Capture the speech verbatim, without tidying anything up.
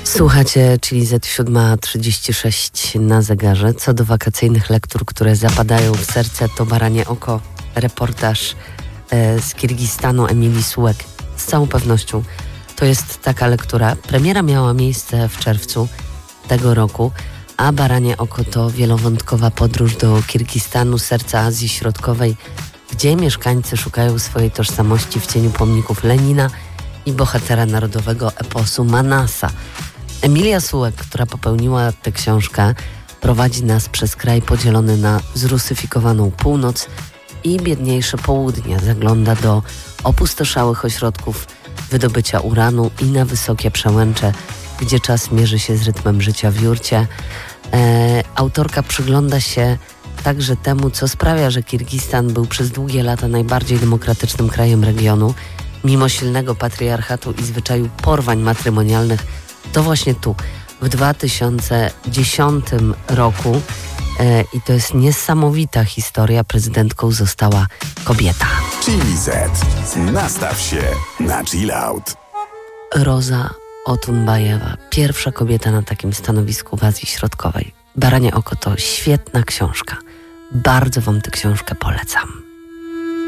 Słuchacie, czyli Z siedem trzydzieści sześć na zegarze. Co do wakacyjnych lektur, które zapadają w serce, to Baranie oko, reportaż e, z Kirgistanu Emilii Sułek. Z całą pewnością to jest taka lektura. Premiera miała miejsce w czerwcu tego roku, a Baranie oko to wielowątkowa podróż do Kirgistanu, serca Azji Środkowej, gdzie mieszkańcy szukają swojej tożsamości w cieniu pomników Lenina i bohatera narodowego eposu Manasa. Emilia Sułek, która popełniła tę książkę, prowadzi nas przez kraj podzielony na zrusyfikowaną północ i biedniejsze południe. Zagląda do opustoszałych ośrodków wydobycia uranu i na wysokie przełęcze, gdzie czas mierzy się z rytmem życia w jurcie. E, autorka przygląda się także temu, co sprawia, że Kirgistan był przez długie lata najbardziej demokratycznym krajem regionu. Mimo silnego patriarchatu i zwyczaju porwań matrymonialnych, to właśnie tu, w dwa tysiące dziesiątym roku, e, i to jest niesamowita historia, prezydentką została kobieta. Chili Z. Nastaw się na chill out. Roza Otunbajewa, pierwsza kobieta na takim stanowisku w Azji Środkowej. Baranie oko to świetna książka. Bardzo wam tę książkę polecam.